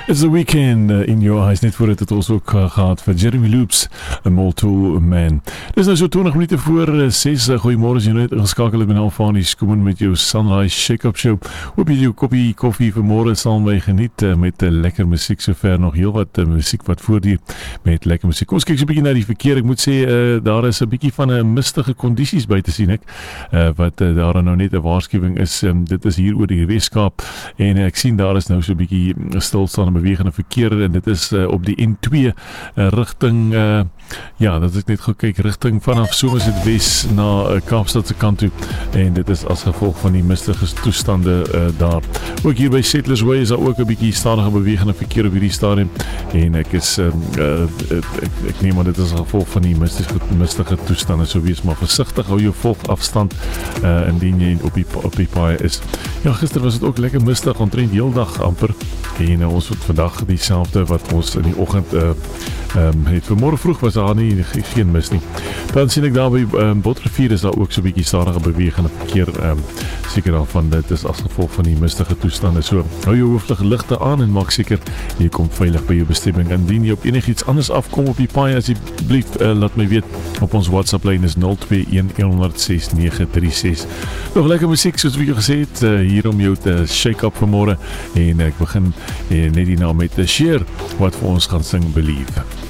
It's the weekend in your eyes. Net voordat het ons ook gehad vir Jeremy Loops, A Molto Man. Dis nou so 20 minute voor 6. Goeiemôre, as jy net ingeskakel het by Alfanies. Kom in met jou Sunrise Shake-Up Show. Hoop jy jou koppie koffie vanmôre sal my geniet met lekker musiek. Sover nog heel wat musiek wat voordier met lekker musiek. Kom ons kyk so 'n bietjie na die verkeer. Ek moet sê, daar is 'n bietjie van 'n mistige kondisies by te sien ek. Wat daar nou net 'n waarskuwing is. Dit is hier oor die Weskaap en ek sien daar is nou so 'n bietjie stilstaan bewegende verkeer en dit is op die N2 rigting dat ek net gekyk rigting vanaf Somerset Wes na Kaapstad se kant toe en dit is as gevolg van die mistige toestande daar. Ook hier by Settlers Way is daar ook 'n bietjie stadige bewegende verkeer op hierdie stadium en ek is ek neem aan dit is as gevolg van die mistige toestande, so wees maar versigtig, hou jou volgafstand indien jy op die paai is. Ja, gister was dit ook lekker mistig, omtrent heeldag amper en ons het vandag dieselfde wat ons in die oggend het. Vanmôre vroeg was daar geen mis nie. Dan sien ek daar by Botrivier is daar ook so 'n bietjie stadige bewegende verkeer, seker daarvan dit is as gevolg van die mistige toestande. So hou jou hoofligte aan en maak seker jy kom veilig by jou bestemming. Indien jy op enigiets anders afkom op die paai, asseblief laat my weet op ons WhatsApp lyn is 0211106936. Nog lekker musiek soos wat jy gesê het, hier om jou te shake up vanmôre en ek begin net hierna met Cher wat vir ons gaan sing Believe.